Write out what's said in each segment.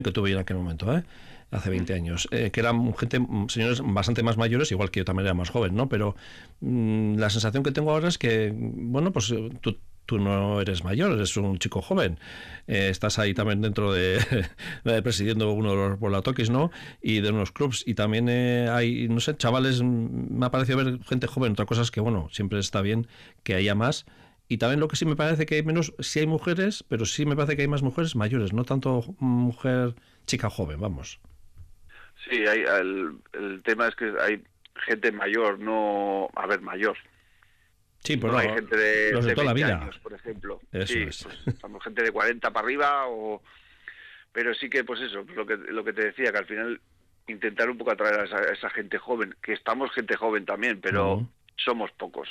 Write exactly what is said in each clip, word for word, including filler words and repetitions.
que tuve yo en aquel momento, ¿eh? Hace veinte años, eh, que eran gente, señores bastante más mayores, igual que yo también era más joven, ¿no? Pero mmm, la sensación que tengo ahora es que, bueno, pues tú, tú no eres mayor, eres un chico joven, eh, estás ahí también dentro de, de presidiendo uno de los bolatokis, ¿no? Y de unos clubs, y también eh, hay, no sé, chavales, me ha parecido ver gente joven, otra cosa es que, bueno, siempre está bien que haya más. Y también lo que sí me parece que hay menos, sí hay mujeres, pero sí me parece que hay más mujeres mayores, no tanto mujer, chica joven, vamos. Sí, hay, el, el tema es que hay gente mayor, no, a ver, mayor. Sí, pues No no, hay gente de, los de de toda la veinte vida. años, por ejemplo. Eso Sí, es. pues estamos gente de cuarenta para arriba, o pero sí que, pues eso, lo que lo que te decía, que al final intentar un poco atraer a esa, a esa gente joven, que estamos gente joven también, pero Uh-huh. somos pocos.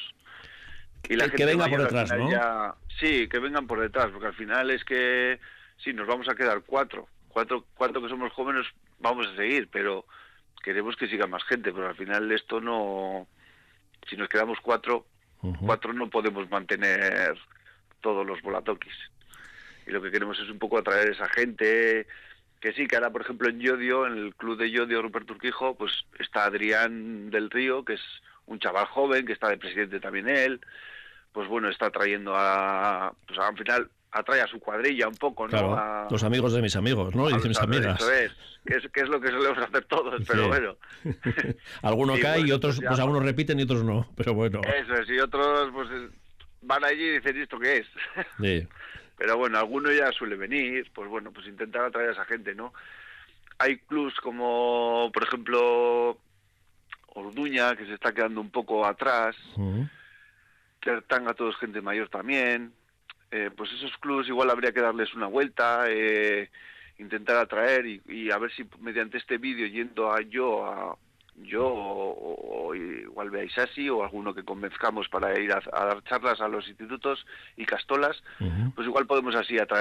Y la Que, que gente venga por mayor al detrás, final ¿no? ya... Sí, que vengan por detrás, porque al final es que... Sí, nos vamos a quedar cuatro. Cuatro, cuatro que somos jóvenes vamos a seguir, pero queremos que siga más gente, pero al final esto no... Si nos quedamos cuatro, Uh-huh. cuatro no podemos mantener todos los bolatokis. Y lo que queremos es un poco atraer a esa gente... Que sí, que ahora, por ejemplo, en Llodio, en el club de Llodio Ruperto Urquijo, pues está Adrián del Río, que es un chaval joven, que está de presidente también él. Pues bueno, está trayendo a... Pues al final atrae a su cuadrilla un poco, ¿no? Claro, A, los amigos de mis amigos, ¿no? Y a de los, mis eso amigas. es, que es, que es lo que solemos hacer todos, pero Sí. bueno. Alguno Y cae y bueno, pues otros, ya... pues algunos repiten y otros no, pero bueno. Eso es, y otros pues van allí y dicen, ¿esto qué es? Sí. Pero bueno, alguno ya suele venir, pues bueno, pues intentar atraer a esa gente, ¿no? Hay clubs como, por ejemplo, Orduña, que se está quedando un poco atrás. Uh-huh. Tertanga, todo es gente mayor también. Eh, pues esos clubes igual habría que darles una vuelta, eh, intentar atraer y, y a ver si mediante este vídeo, yendo a yo, a yo o, o igual veáis así, o alguno que convenzcamos para ir a, a dar charlas a los institutos y castolas, Uh-huh. pues igual podemos así atraer